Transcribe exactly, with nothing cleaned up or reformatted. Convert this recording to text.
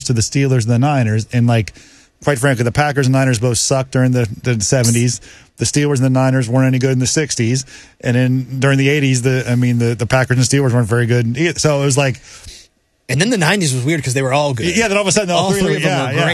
to the Steelers and the Niners. And, like, quite frankly, the Packers and Niners both sucked during the, the seventies. The Steelers and the Niners weren't any good in the sixties. And then during the eighties, the I mean, the, the Packers and Steelers weren't very good either. So it was like... And then the nineties was weird because they were all good. Yeah, then all of a sudden, all, all three, three of them yeah, were yeah. great.